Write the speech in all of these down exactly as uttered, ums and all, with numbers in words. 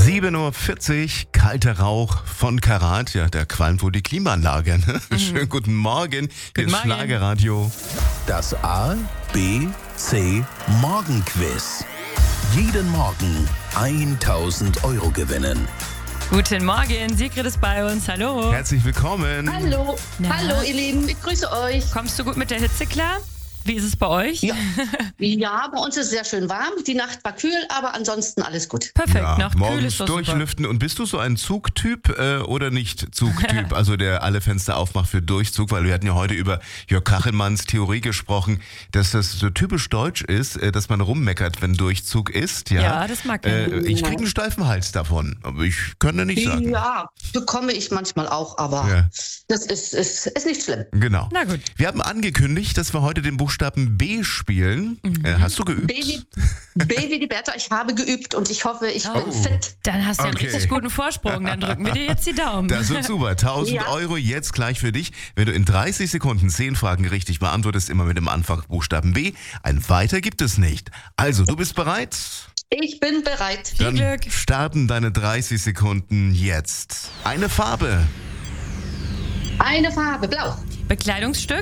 sieben Uhr vierzig, kalter Rauch von Karat. Ja, da qualmt wohl die Klimaanlage. Ne? Mhm. Schönen guten Morgen. Hier ist Schlagerradio. Das A, B, C Morgenquiz. Jeden Morgen tausend Euro gewinnen. Guten Morgen, Sigrid ist bei uns. Hallo. Herzlich willkommen. Hallo. Na? Hallo, ihr Lieben. Ich grüße euch. Kommst du gut mit der Hitze klar? Wie ist es bei euch? Ja. Ja, bei uns ist es sehr schön warm. Die Nacht war kühl, aber ansonsten alles gut. Perfekt, Ja, noch kühl morgens ist doch super. durchlüften. Und bist du so ein Zugtyp äh, oder nicht Zugtyp? Also der alle Fenster aufmacht für Durchzug, weil wir hatten ja heute über Jörg Kachelmanns Theorie gesprochen, dass das so typisch deutsch ist, äh, dass man rummeckert, wenn Durchzug ist. Ja, Ja, das mag ich. äh, Ich kriege einen steifen Hals davon, aber ich könnte nicht sagen. Ja, bekomme ich manchmal auch, aber Ja. das ist, ist, ist nicht schlimm. Genau. Na gut. Wir haben angekündigt, dass wir heute den Buchstaben B spielen. Mhm. Äh, hast du geübt? Baby, Baby die Bertha, ich habe geübt und ich hoffe, ich Oh. bin fit. Dann hast du einen Okay. richtig guten Vorsprung. Dann drücken wir dir jetzt die Daumen. Das wird super. tausend Ja. Euro jetzt gleich für dich. Wenn du in dreißig Sekunden zehn Fragen richtig beantwortest, immer mit dem Anfang Buchstaben B. Ein weiter gibt es nicht. Also, du bist bereit? Ich bin bereit. Viel Dann Glück. starten deine dreißig Sekunden jetzt. Eine Farbe. Eine Farbe, blau. Bekleidungsstück,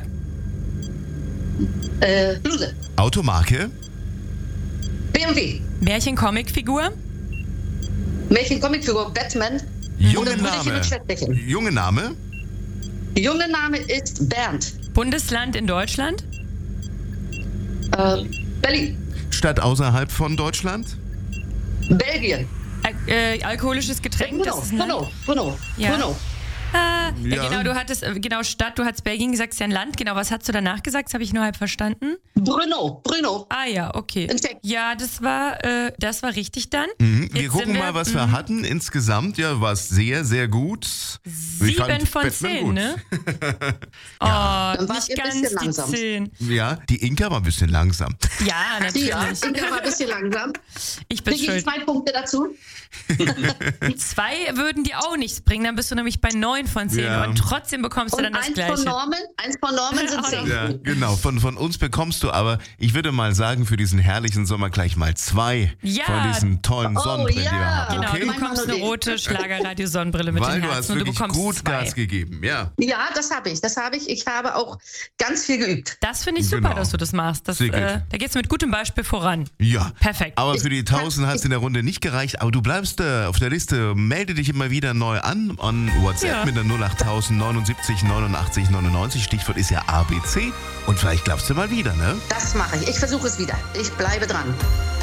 Äh, Bluse. Automarke. B M W. Märchen-Comicfigur, Märchen-Comicfigur, Batman. Junge Oder Brüderchen Name. und Schwätzchen. Junge Name. Junge Name ist Bernd. Bundesland in Deutschland, Äh, Berlin. Stadt außerhalb von Deutschland. Belgien. Al äh, alkoholisches Getränk. Bruno, das ist ein Land. Bruno, Bruno, Ja. Bruno. Ah, ja. Ja. Genau, du hattest, äh, genau, Stadt, du hattest Belgien gesagt, ist ja ein Land. Genau, was hast du danach gesagt? Das habe ich nur halb verstanden. Bruno, Bruno. Ah ja, okay. In Tschechien. Ja, das war, äh, das war richtig dann. Mhm. Wir Jetzt gucken sind mal, was wir mhm. hatten. Insgesamt ja, war es sehr, sehr gut. Ich fand Sieben von Batman zehn, gut. ne? Oh, Dann wart nicht ihr ein ganz bisschen die langsam. zehn. Ja, die Inka war ein bisschen langsam. Ja, natürlich. Ja, ich bin aber ein bisschen langsam. Ich bin Kriege ich schuld. zwei Punkte dazu? Zwei würden dir auch nichts bringen, dann bist du nämlich bei neun von zehn. Ja. Und trotzdem bekommst du Und dann das eins Gleiche. von Norman, eins von Norman sind zehn. Ja, genau. Von, von uns bekommst du aber, ich würde mal sagen, für diesen herrlichen Sommer gleich mal zwei Ja. von diesen tollen Oh, Sonnenbrillen, die wir ja. haben. Genau, Okay? du bekommst eine Mann, rote Schlagerradio-Sonnenbrille mit Weil dem du hast Herzen und du wirklich bekommst gut zwei. Gas gegeben. Ja. Ja, das habe ich, das habe ich. Ich habe auch ganz viel geübt. Das finde ich super, Genau. dass du das machst. Das, Sehr gut. äh, da geht's mit gutem Beispiel voran. Ja. Perfekt. Aber für die tausend hat es in der Runde nicht gereicht. Aber du bleibst äh, auf der Liste. Melde dich immer wieder neu an an WhatsApp Ja. mit der null acht neunundsiebzig neunundachtzig neunundneunzig. Stichwort ist ja A B C. Und vielleicht glaubst du mal wieder, ne? Das mache ich. Ich versuche es wieder. Ich bleibe dran.